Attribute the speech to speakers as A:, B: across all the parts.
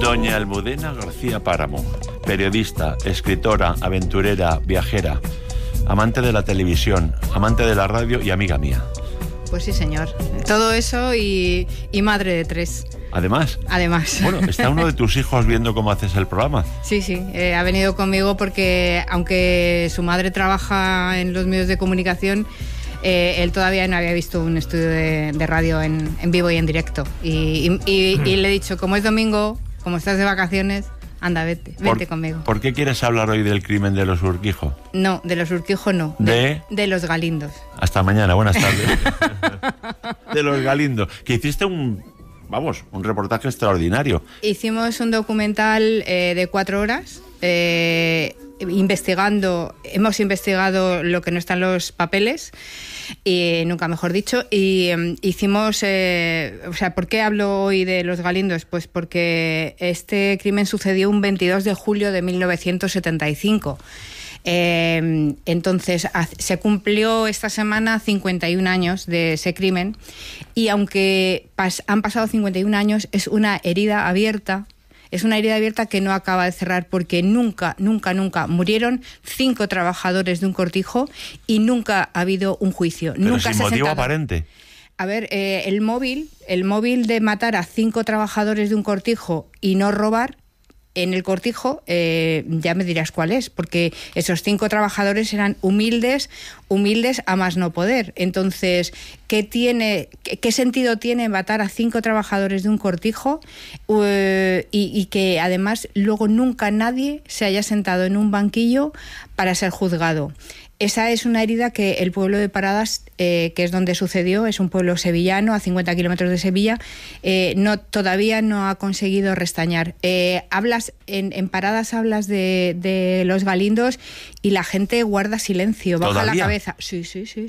A: Doña Almudena García Páramo, periodista, escritora, aventurera, viajera, amante de la televisión, amante de la radio y amiga mía.
B: Pues sí, señor. Todo eso y madre de 3.
A: Además. Bueno, está uno de tus hijos viendo cómo haces el programa.
B: Sí, ha venido conmigo porque, aunque su madre trabaja en los medios de comunicación, él todavía no había visto un estudio de radio en vivo y en directo. Y le he dicho, como es domingo, como estás de vacaciones, anda, vete conmigo.
A: ¿Por qué quieres hablar hoy del crimen de los Urquijo?
B: No, de los Urquijo no.
A: ¿De
B: los Galindos.
A: Hasta mañana, buenas tardes. De los Galindos. Que hiciste un reportaje extraordinario.
B: Hicimos un documental de 4 horas, hemos investigado lo que no está en los papeles, y nunca mejor dicho, y hicimos, ¿por qué hablo hoy de los Galindos? Pues porque este crimen sucedió un 22 de julio de 1975. Entonces se cumplió esta semana 51 años de ese crimen, y aunque han pasado 51 años, es una herida abierta. Es una herida abierta que no acaba de cerrar, porque nunca murieron 5 trabajadores de un cortijo y nunca ha habido un juicio.
A: Pero
B: nunca
A: sin motivo aparente.
B: A ver, el móvil de matar a 5 trabajadores de un cortijo y no robar en el cortijo, ya me dirás cuál es, porque esos 5 trabajadores eran humildes a más no poder. Entonces, ¿qué sentido tiene matar a 5 trabajadores de un cortijo y que además luego nunca nadie se haya sentado en un banquillo para ser juzgado? Esa es una herida que el pueblo de Paradas, que es donde sucedió, es un pueblo sevillano a 50 kilómetros de Sevilla, todavía no ha conseguido restañar. En Paradas hablas de los Galindos y la gente guarda silencio, baja
A: ¿Todavía?
B: la cabeza. Sí.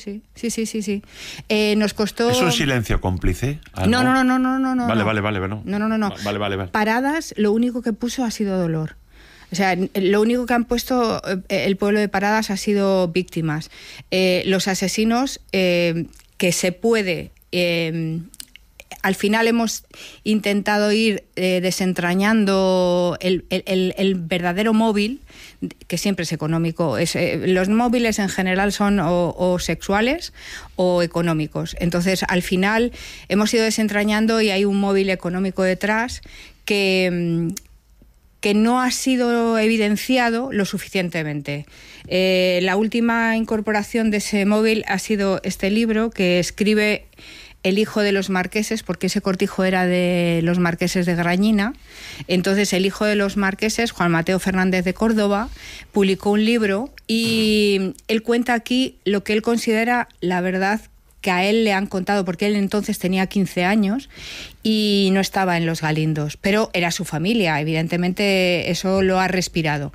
B: Nos costó...
A: ¿Es un silencio cómplice?
B: ¿Algo? No.
A: Vale.
B: No.
A: Vale.
B: Paradas, lo único que puso ha sido dolor. O sea, lo único que han puesto el pueblo de Paradas ha sido víctimas. Los asesinos, que se puede... al final hemos intentado ir desentrañando el verdadero móvil, que siempre es económico. Los móviles en general son o sexuales o económicos. Entonces, al final hemos ido desentrañando y hay un móvil económico detrás que no ha sido evidenciado lo suficientemente. La última incorporación de ese móvil ha sido este libro que escribe el hijo de los marqueses, porque ese cortijo era de los marqueses de Grañina. Entonces el hijo de los marqueses, Juan Mateo Fernández de Córdoba, publicó un libro y él cuenta aquí lo que él considera la verdad que a él le han contado, porque él entonces tenía 15 años y no estaba en los Galindos, pero era su familia, evidentemente eso lo ha respirado.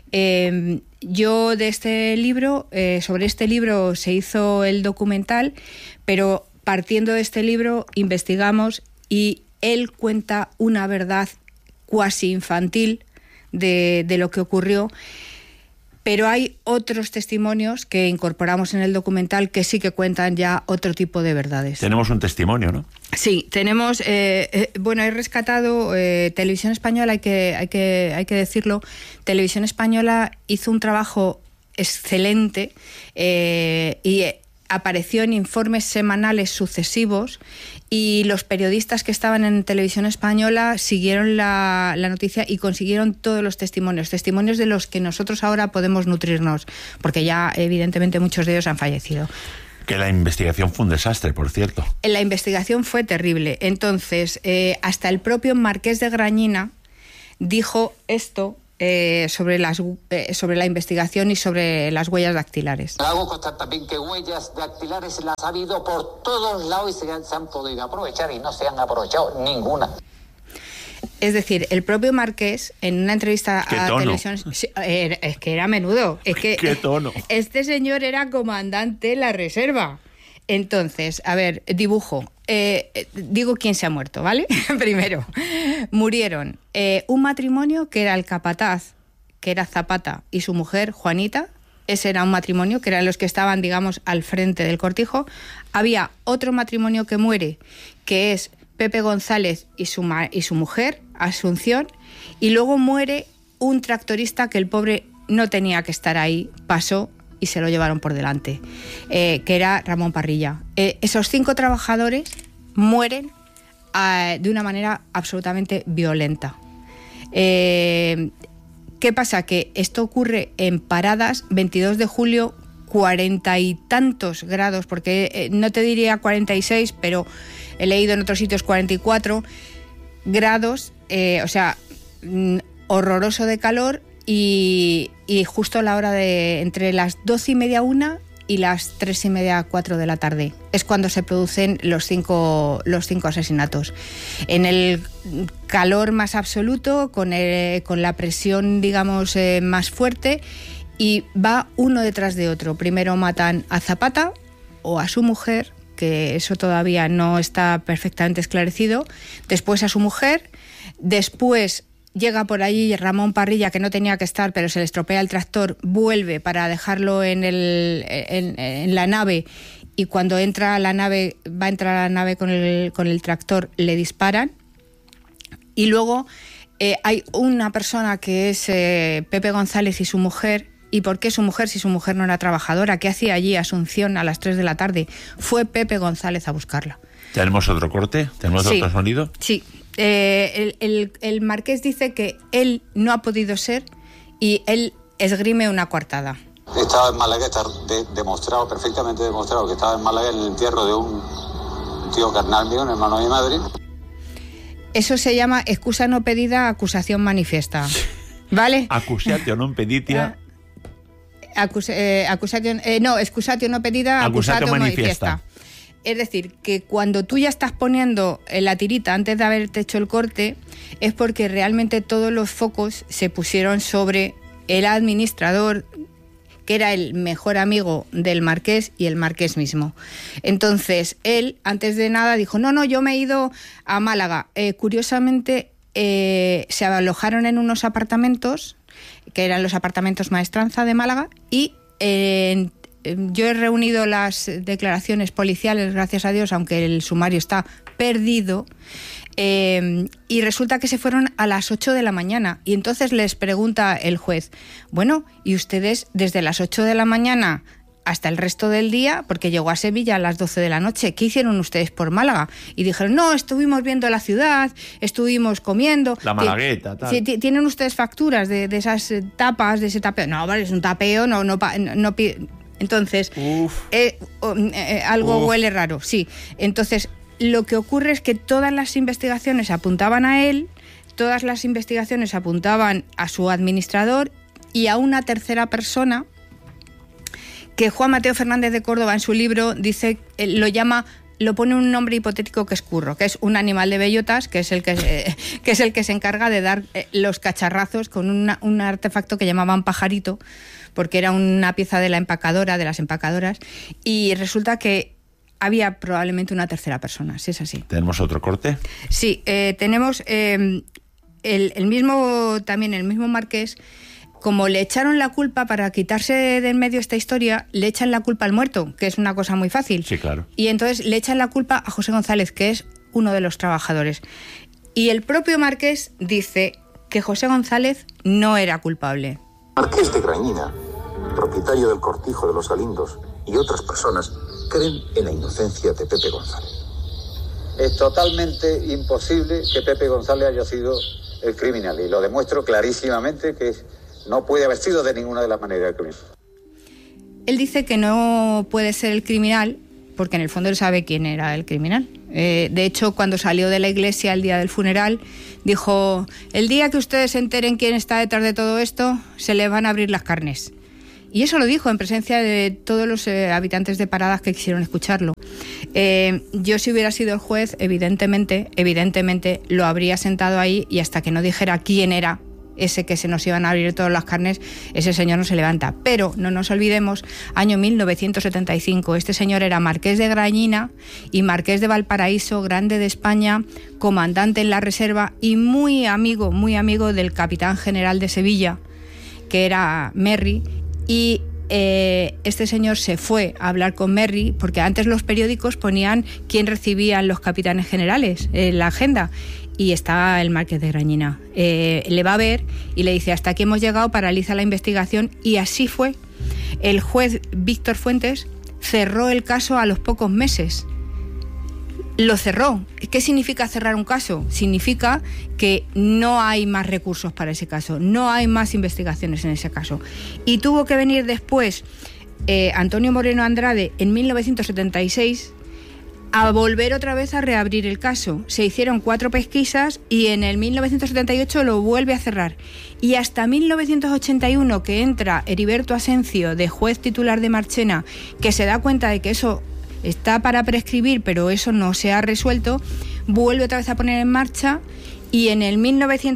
B: Yo de este libro, sobre este libro se hizo el documental, pero partiendo de este libro investigamos y él cuenta una verdad cuasi infantil de lo que ocurrió. Pero hay otros testimonios que incorporamos en el documental que sí que cuentan ya otro tipo de verdades.
A: Tenemos un testimonio, ¿no?
B: Sí, tenemos... he rescatado Televisión Española, hay que decirlo. Televisión Española hizo un trabajo excelente y apareció en informes semanales sucesivos, y los periodistas que estaban en Televisión Española siguieron la noticia y consiguieron todos los testimonios de los que nosotros ahora podemos nutrirnos, porque ya evidentemente muchos de ellos han fallecido.
A: Que la investigación fue un desastre, por cierto.
B: La investigación fue terrible. Entonces, hasta el propio Marqués de Grañina dijo esto sobre la investigación y sobre las huellas dactilares.
C: Hago constar también que huellas dactilares las ha habido por todos lados y se han podido aprovechar, y no se han aprovechado ninguna.
B: Es decir, el propio Marqués, en una entrevista a televisión... es que era menudo.
A: ¿Qué tono?
B: Este señor era comandante de la reserva. Entonces, a ver, dibujo. Digo quién se ha muerto, ¿vale? Primero, murieron un matrimonio que era el capataz, que era Zapata, y su mujer, Juanita. Ese era un matrimonio que eran los que estaban, digamos, al frente del cortijo. Había otro matrimonio que muere, que es Pepe González y su mujer, Asunción, y luego muere un tractorista que el pobre no tenía que estar ahí, pasó y se lo llevaron por delante, que era Ramón Parrilla. Esos 5 trabajadores mueren de una manera absolutamente violenta. ¿Qué pasa? Que esto ocurre en Paradas, 22 de julio, 40 y tantos grados, porque no te diría 46, pero he leído en otros sitios 44 grados, o sea, horroroso de calor, y justo a la hora de entre las 12:30, 1 y las 3:30, 4 de la tarde es cuando se producen los cinco asesinatos. En el calor más absoluto, con la presión, digamos, más fuerte, y va uno detrás de otro. Primero matan a Zapata o a su mujer, que eso todavía no está perfectamente esclarecido, después a su mujer, después llega por allí Ramón Parrilla, que no tenía que estar, pero se le estropea el tractor, vuelve para dejarlo en la nave, y cuando va a entrar a la nave con el tractor, le disparan. Y luego hay una persona que es Pepe González y su mujer. ¿Y por qué su mujer, si su mujer no era trabajadora? ¿Qué hacía allí Asunción a las 3 de la tarde? Fue Pepe González a buscarla.
A: ¿Tenemos otro corte? ¿Tenemos otro sonido? Sí.
B: El marqués dice que él no ha podido ser, y él esgrime una coartada.
D: Estaba en Málaga, está perfectamente demostrado que estaba en Málaga en el entierro de un tío carnal mío, un hermano de mi madre.
B: Eso se llama excusa no pedida, acusación manifiesta. ¿Vale?
A: Accusatio non peditia.
B: Excusatio no pedida, accusatio manifiesta. Es decir, que cuando tú ya estás poniendo la tirita antes de haberte hecho el corte, es porque realmente todos los focos se pusieron sobre el administrador, que era el mejor amigo del marqués y el marqués mismo. Entonces, él, antes de nada, dijo, no, yo me he ido a Málaga. Curiosamente, se alojaron en unos apartamentos, que eran los apartamentos Maestranza de Málaga, y yo he reunido las declaraciones policiales, gracias a Dios, aunque el sumario está perdido, y resulta que se fueron a las 8 de la mañana. Y entonces les pregunta el juez, bueno, ¿y ustedes desde las 8 de la mañana hasta el resto del día, porque llegó a Sevilla a las 12 de la noche, ¿qué hicieron ustedes por Málaga? Y dijeron, no, estuvimos viendo la ciudad, estuvimos comiendo.
A: La Malagueta, tal.
B: ¿Tienen ustedes facturas de esas tapas, de ese tapeo? No, vale, es un tapeo, no. Entonces, algo huele raro, sí. Entonces, lo que ocurre es que todas las investigaciones apuntaban a él, todas las investigaciones apuntaban a su administrador y a una tercera persona que Juan Mateo Fernández de Córdoba en su libro dice, lo pone un nombre hipotético, que es Curro, que es un animal de bellotas, que es el que se encarga de dar los cacharrazos con un artefacto que llamaban pajarito, porque era una pieza de las empacadoras, y resulta que había probablemente una tercera persona, si es así.
A: ¿Tenemos otro corte?
B: Sí, tenemos el mismo marqués. Como le echaron la culpa, para quitarse de en medio esta historia, le echan la culpa al muerto, que es una cosa muy fácil.
A: Sí, claro.
B: Y entonces le echan la culpa a José González, que es uno de los trabajadores. Y el propio marqués dice que José González no era culpable.
E: Marqués de Grañina, propietario del Cortijo de los Galindos, y otras personas creen en la inocencia de Pepe González.
D: Es totalmente imposible que Pepe González haya sido el criminal, y lo demuestro clarísimamente que no puede haber sido de ninguna de las maneras el criminal.
B: Él dice que no puede ser el criminal porque en el fondo él sabe quién era el criminal. De hecho, cuando salió de la iglesia el día del funeral, dijo, el día que ustedes se enteren quién está detrás de todo esto, se les van a abrir las carnes. Y eso lo dijo en presencia de todos los habitantes de Paradas que quisieron escucharlo. Yo, si hubiera sido el juez, evidentemente lo habría sentado ahí, y hasta que no dijera quién era ese que se nos iban a abrir todas las carnes, ese señor no se levanta. Pero no nos olvidemos, año 1975, este señor era marqués de Grañina y marqués de Valparaíso, grande de España, comandante en la reserva y muy amigo del capitán general de Sevilla, que era Merry, y este señor se fue a hablar con Merry, porque antes los periódicos ponían quién recibían los capitanes generales en la agenda, y está el Marqués de Grañina. Le va a ver y le dice: hasta aquí hemos llegado, paraliza la investigación, y así fue. El juez Víctor Fuentes cerró el caso a los pocos meses. Lo cerró. ¿Qué significa cerrar un caso? Significa que no hay más recursos para ese caso, no hay más investigaciones en ese caso. Y tuvo que venir después Antonio Moreno Andrade en 1976 a volver otra vez a reabrir el caso. Se hicieron 4 pesquisas y en el 1978 lo vuelve a cerrar. Y hasta 1981, que entra Heriberto Asencio, de juez titular de Marchena, que se da cuenta de que eso está para prescribir, pero eso no se ha resuelto, vuelve otra vez a poner en marcha, y en el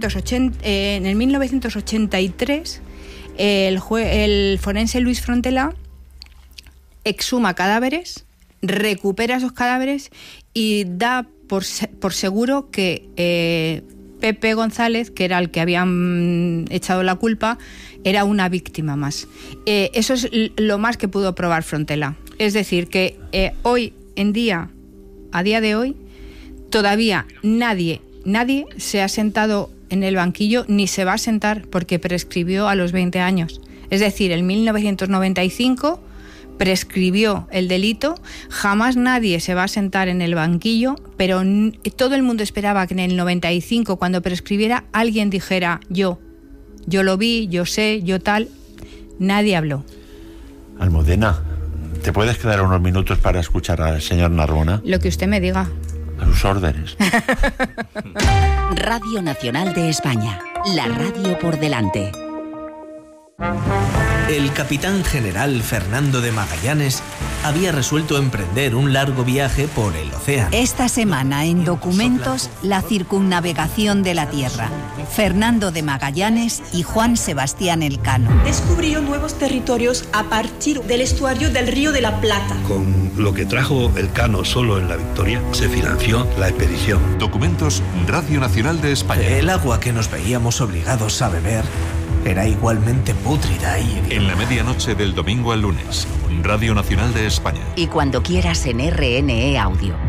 B: 1983 el forense Luis Frontela exhuma cadáveres, recupera esos cadáveres y da por seguro que Pepe González, que era el que habían echado la culpa, era una víctima más. Eso es lo más que pudo probar Frontela. Es decir, que hoy en día, a día de hoy, todavía nadie se ha sentado en el banquillo ni se va a sentar, porque prescribió a los 20 años. Es decir, en 1995 prescribió el delito, jamás nadie se va a sentar en el banquillo, pero todo el mundo esperaba que en el 95, cuando prescribiera, alguien dijera: yo lo vi, yo sé, yo tal. Nadie habló.
A: Almudena, ¿te puedes quedar unos minutos para escuchar al señor Narbona?
B: Lo que usted me diga.
A: A sus órdenes.
F: Radio Nacional de España, la radio por delante.
G: El capitán general Fernando de Magallanes había resuelto emprender un largo viaje por el océano.
F: Esta semana en Documentos, la circunnavegación de la Tierra. Fernando de Magallanes y Juan Sebastián Elcano.
H: Descubrió nuevos territorios a partir del estuario del Río de la Plata.
I: Con lo que trajo Elcano solo en la Victoria, se financió la expedición.
J: Documentos, Radio Nacional de España.
G: El agua que nos veíamos obligados a beber era igualmente pútrida y...
J: En la medianoche del domingo al lunes, Radio Nacional de España.
F: Y cuando quieras en RNE Audio.